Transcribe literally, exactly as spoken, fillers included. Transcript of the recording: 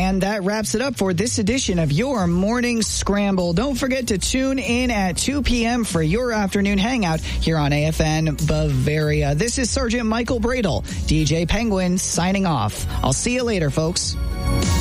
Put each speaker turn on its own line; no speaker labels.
And that wraps it up for this edition of your Morning Scramble. Don't forget to tune in at two p.m. for your afternoon hangout here on A F N Bavaria. This is Sergeant Michael Bradle, D J Penguin, signing off. I'll see you later, folks.